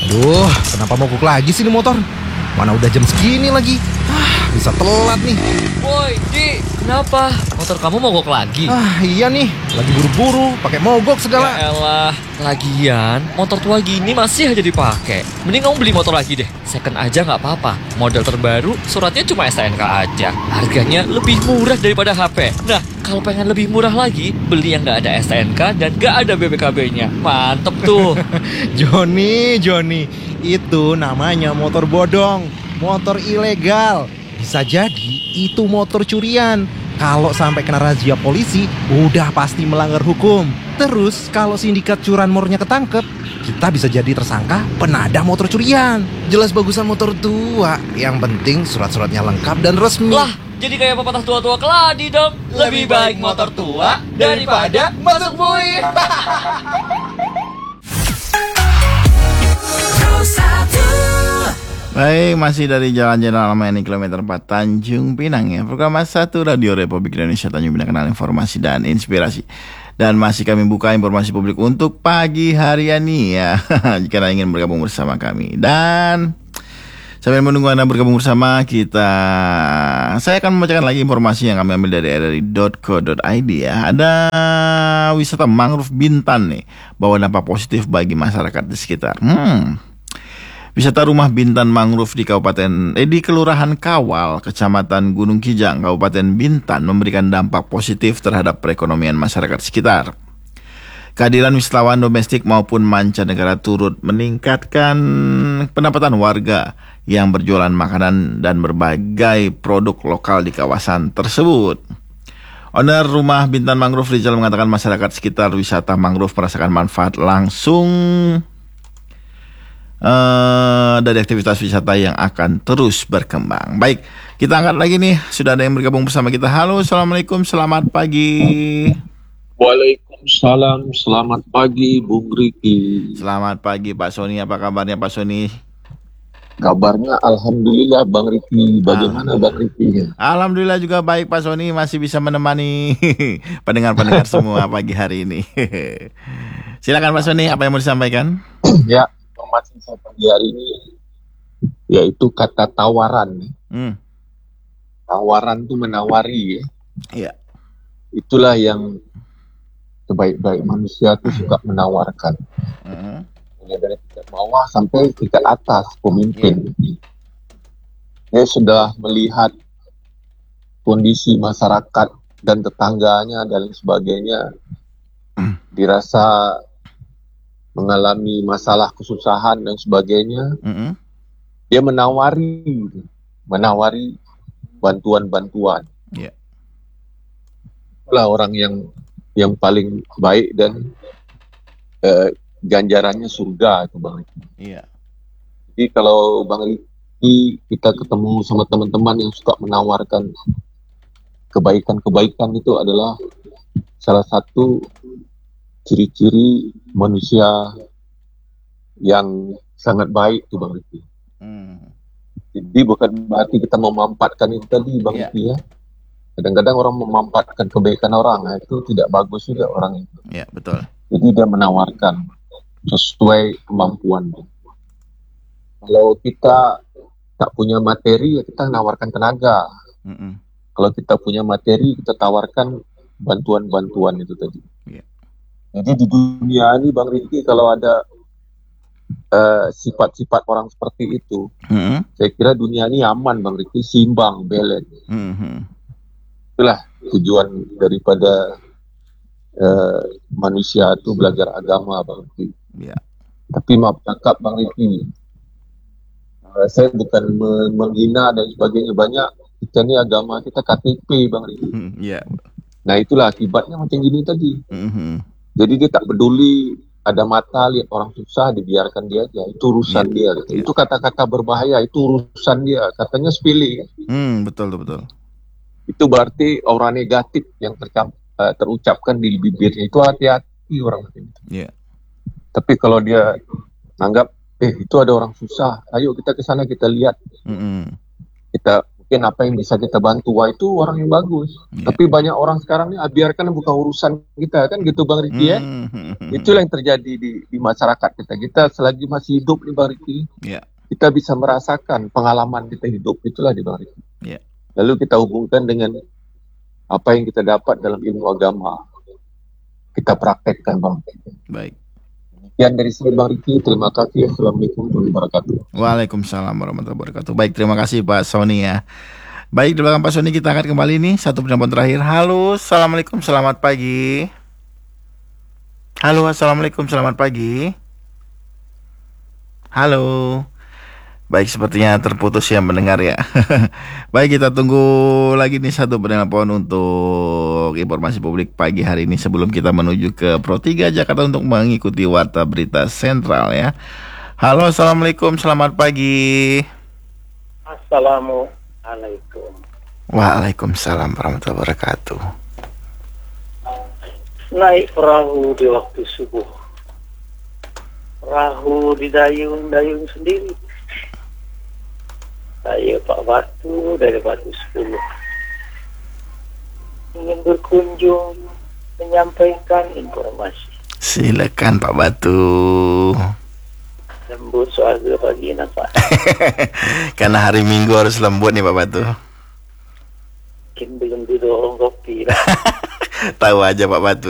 Aduh, kenapa mogok lagi sih ini motor? Mana udah jam segini lagi? Bisa telat nih. Woi, Di, kenapa? Motor kamu mogok lagi? Iya nih, lagi buru-buru, pakai mogok segala. Ya elah, lagian motor tua gini masih aja dipakai. Mending kamu beli motor lagi deh. Second aja nggak apa-apa. Model terbaru, suratnya cuma STNK aja. Harganya lebih murah daripada HP. Nah, kalau pengen lebih murah lagi, beli yang nggak ada STNK dan nggak ada BPKB-nya. Mantep tuh. Joni, itu namanya motor bodong, motor ilegal. Bisa jadi itu motor curian. Kalau sampai kena razia polisi, udah pasti melanggar hukum. Terus kalau sindikat curanmornya ketangkep, kita bisa jadi tersangka penadah motor curian. Jelas bagusan motor tua. Yang penting surat-suratnya lengkap dan resmi. Lah, jadi kayak pepatah tua-tua keladi dong. Lebih baik motor tua daripada masuk bui. Baik, masih dari Jalan Jenderal Ahmad kilometer 4 Tanjung Pinang ya. Program 1 Radio Republik Indonesia Tanjung Pinang, kenal informasi dan inspirasi. Dan masih kami buka informasi publik untuk pagi hari ini ya. Jika Anda ingin bergabung bersama kami. Dan sambil menunggu Anda bergabung bersama kita, saya akan membacakan lagi informasi yang kami ambil dari rri.co.id ya. Ada wisata mangrove Bintan nih, bawa dampak positif bagi masyarakat di sekitar. Wisata rumah Bintan Mangrove di di Kelurahan Kawal, Kecamatan Gunung Kijang, Kabupaten Bintan memberikan dampak positif terhadap perekonomian masyarakat sekitar. Kehadiran wisatawan domestik maupun mancanegara turut meningkatkan pendapatan warga yang berjualan makanan dan berbagai produk lokal di kawasan tersebut. Owner rumah Bintan Mangrove Rizal mengatakan masyarakat sekitar wisata mangrove merasakan manfaat langsung dari aktivitas wisata yang akan terus berkembang. Baik, kita angkat lagi nih. Sudah ada yang bergabung bersama kita. Halo, assalamualaikum, selamat pagi. Waalaikumsalam, selamat pagi Bung Riki. Selamat pagi Pak Sony, apa kabarnya Pak Sony? Kabarnya alhamdulillah Bang Riki. Bagaimana Bang Riki? Alhamdulillah juga baik Pak Sony, masih bisa menemani pendengar-pendengar semua pagi hari ini. Silakan Pak Sony, apa yang mau disampaikan? Ya, informasi saya pagi hari ini yaitu kata tawaran. Tawaran itu menawari ya. Iya. Itulah yang sebaik-baik manusia itu suka menawarkan. Mulai dari tingkat bawah sampai tingkat atas pemimpin. Dia sudah melihat kondisi masyarakat dan tetangganya dan sebagainya, dirasa mengalami masalah kesusahan dan sebagainya, dia menawari bantuan-bantuan. Yeah. Itulah orang yang paling baik dan ganjarannya surga itu Bang Riki. Iya. Jadi kalau Bang Riki kita ketemu sama teman-teman yang suka menawarkan kebaikan-kebaikan, itu adalah salah satu ciri-ciri manusia yang sangat baik tuh Bang Riki. Jadi bukan berarti kita memanfaatkan itu tadi Bang Riki ya. Kadang-kadang orang memanfaatkan kebaikan orang, itu tidak bagus juga orang itu. Iya, betul. Jadi dia menawarkan sesuai kemampuan. Kalau kita tak punya materi, ya kita menawarkan tenaga. Kalau kita punya materi, kita tawarkan bantuan-bantuan itu tadi. Yeah. Jadi di dunia ini Bang Riki, kalau ada sifat-sifat orang seperti itu, saya kira dunia ini aman Bang Riki, seimbang, balance. Itulah tujuan daripada manusia itu belajar agama Bang Riki. Yeah. Tapi maaf cakap Bang Riki, saya bukan menghina dan sebagainya. Banyak kita ni agama kita KTP Bang Riki. Yeah. Nah itulah akibatnya macam gini tadi. Jadi dia tak peduli, ada mata lihat orang susah dibiarkan dia aja. Itu urusan dia. Gitu. Itu kata-kata berbahaya. Itu urusan dia. Katanya sepele. Betul. Itu berarti aura negatif yang terucapkan di bibirnya. Itu hati-hati orang macam itu. Yeah. Tapi kalau dia anggap itu ada orang susah, ayo kita ke sana kita lihat. Kita mungkin apa yang bisa kita bantu, wah itu orang yang bagus. Iya. Tapi banyak orang sekarang nih biarkan bukan urusan kita kan gitu Bang Riki ya. Itulah yang terjadi di masyarakat kita. Kita selagi masih hidup nih Bang Riki, Iya. kita bisa merasakan pengalaman kita hidup itulah di Bang Riki. Iya. Lalu kita hubungkan dengan apa yang kita dapat dalam ilmu agama. Kita praktekkan Bang Riki. Baik. Sekian dari saya Bang Riki, terima kasih. Assalamualaikum warahmatullahi wabarakatuh. Waalaikumsalam warahmatullahi wabarakatuh. Baik, terima kasih Pak Sony ya. Baik, di belakang Pak Sony kita akan kembali nih satu penelpon terakhir. Halo, assalamualaikum, selamat pagi. Halo, assalamualaikum, selamat pagi. Halo. Baik, sepertinya terputus ya mendengar ya. Baik, kita tunggu lagi nih satu penelpon untuk informasi publik pagi hari ini sebelum kita menuju ke Pro 3 Jakarta untuk mengikuti warta berita sentral ya. Halo, assalamualaikum, selamat pagi. Assalamualaikum. Waalaikumsalam warahmatullahi wabarakatuh. Naik perahu di waktu subuh. Perahu di dayung sendiri. Saya Pak Batu dari Batu 10. Ingin berkunjung menyampaikan informasi. Silakan Pak Batu. Lembut soal pagi Pak. Karena hari Minggu harus lembut nih Pak Batu. Mungkin belum didorong kopi lah. Tahu aja Pak Batu.